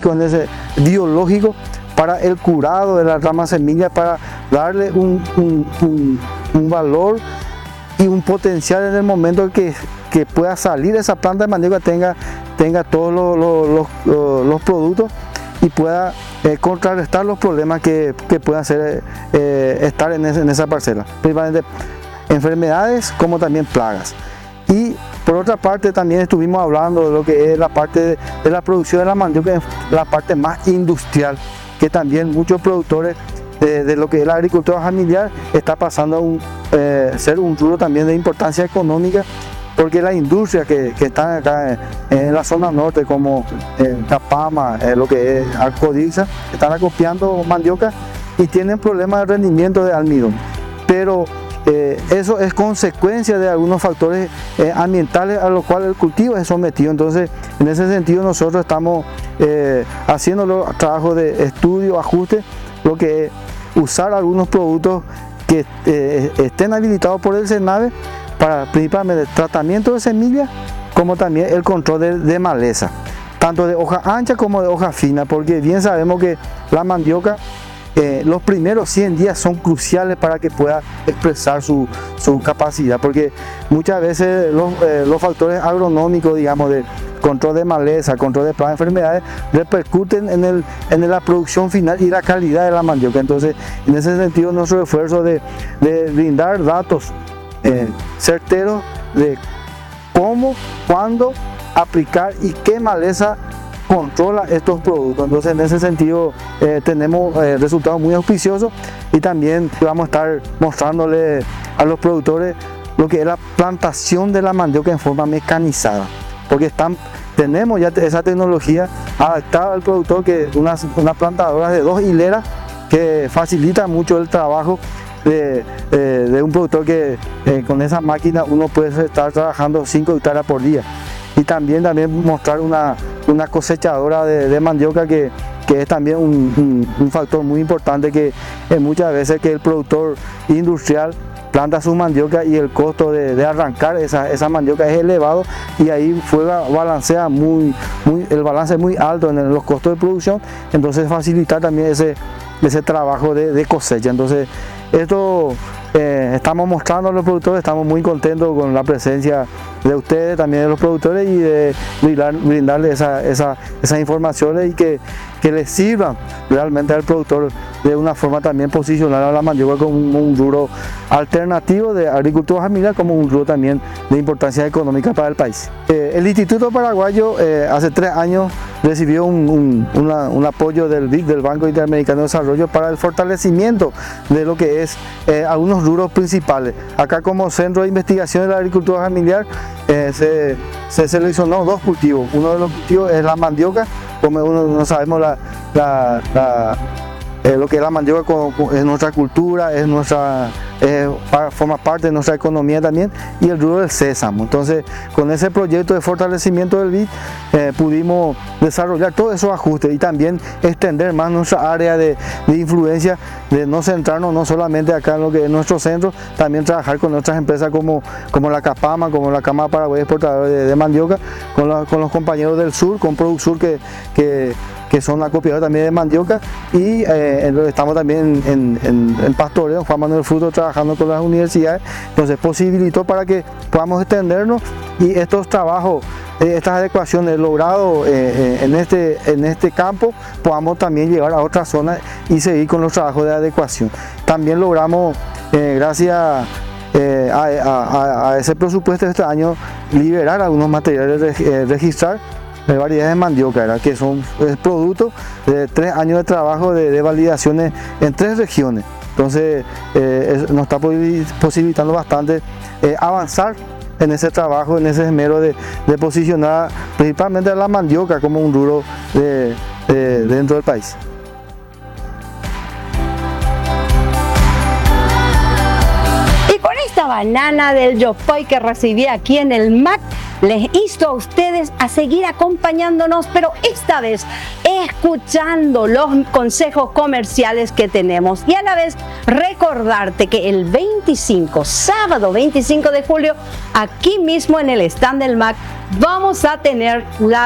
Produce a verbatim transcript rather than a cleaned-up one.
científicos, en ese biológico, para el curado de la rama semilla, para darle un, un, un, un valor y un potencial en el momento que, que pueda salir esa planta de mandioca, tenga, tenga todos los, los, los, los productos y pueda eh, contrarrestar los problemas que, que puedan ser, eh, estar en, ese, en esa parcela, principalmente enfermedades como también plagas. Y por otra parte también estuvimos hablando de lo que es la parte de, de la producción de la mandioca, la parte más industrial, que también muchos productores de, de lo que es la agricultura familiar está pasando a un, eh, ser un rubro también de importancia económica, porque la industria que, que están acá en, en la zona norte, como eh, Capama, eh, lo que es Arcodiza, están acopiando mandioca y tienen problemas de rendimiento de almidón. Pero eh, eso es consecuencia de algunos factores eh, ambientales a los cuales el cultivo es sometido. Entonces, en ese sentido, nosotros estamos eh, haciendo los trabajos de estudio, ajuste, lo que es usar algunos productos que eh, estén habilitados por el SENAVE para principalmente el tratamiento de semillas, como también el control de, de maleza, tanto de hoja ancha como de hoja fina, porque bien sabemos que la mandioca, eh, los primeros cien días son cruciales para que pueda expresar su, su capacidad, porque muchas veces los, eh, los factores agronómicos, digamos, de control de maleza, control de plagas, enfermedades, repercuten en, el, en la producción final y la calidad de la mandioca. Entonces, en ese sentido, nuestro esfuerzo de, de brindar datos Eh, certero de cómo, cuándo aplicar y qué maleza controla estos productos. Entonces, en ese sentido eh, tenemos eh, resultados muy auspiciosos, y también vamos a estar mostrándole a los productores lo que es la plantación de la mandioca en forma mecanizada, porque están, tenemos ya esa tecnología adaptada al productor, que unas una plantadora de dos hileras que facilita mucho el trabajo De, eh, de un productor, que eh, con esa máquina uno puede estar trabajando cinco hectáreas por día. Y también, también mostrar una, una cosechadora de, de mandioca, que, que es también un, un, un factor muy importante, que eh, muchas veces que el productor industrial planta su mandioca y el costo de, de arrancar esa, esa mandioca es elevado, y ahí juega, balancea muy, muy, el balance es muy alto en los costos de producción. Entonces, facilitar también ese, ese trabajo de, de cosecha. Entonces, esto eh, estamos mostrando a los productores, estamos muy contentos con la presencia de ustedes, también de los productores, y de brindar, brindarles esa, esa, esas informaciones, y que, que les sirvan realmente al productor de una forma también posicionar a la mandioca como un, un rubro alternativo de agricultura familiar, como un rubro también de importancia económica para el país. Eh, el Instituto Paraguayo eh, hace tres años recibió un, un, una, un apoyo del B I D, del Banco Interamericano de Desarrollo, para el fortalecimiento de lo que es eh, algunos rubros principales. Acá, como Centro de Investigación de la Agricultura Familiar, eh, se, se seleccionó dos cultivos. Uno de los cultivos es la mandioca, como uno, no sabemos la, la, la Eh, lo que es la mandioca con, con, es nuestra cultura, es nuestra, eh, forma parte de nuestra economía también, y el rubro del sésamo. Entonces, con ese proyecto de fortalecimiento del B I D, eh, pudimos desarrollar todos esos ajustes y también extender más nuestra área de, de influencia, de no centrarnos no solamente acá en lo que es nuestro centro, también trabajar con otras empresas como, como la Capama, como la Cámara Paraguaya Exportadora de, de Mandioca, con, la, con los compañeros del sur, con Producsur, que, que que son acopiadores también de mandioca, y eh, estamos también en, en, en pastoreo, Juan Manuel Fruto, trabajando con las universidades. Entonces, posibilitó para que podamos extendernos, y estos trabajos, eh, estas adecuaciones logrados eh, en, este, en este campo, podamos también llegar a otras zonas y seguir con los trabajos de adecuación. También logramos, eh, gracias eh, a, a, a ese presupuesto de este año, liberar algunos materiales, eh, registrar de variedades de mandioca, ¿verdad? Que son es producto de tres años de trabajo de, de validaciones en tres regiones. Entonces, eh, es, nos está posibilitando bastante eh, avanzar en ese trabajo, en ese esmero de, de posicionar principalmente a la mandioca como un rubro de, de, dentro del país. Y con esta banana del Yopoy que recibí aquí en el M A C, les insto a ustedes a seguir acompañándonos, pero esta vez escuchando los consejos comerciales que tenemos, y a la vez recordarte que el veinticinco, sábado veinticinco de julio, aquí mismo en el stand del M A C, vamos a tener la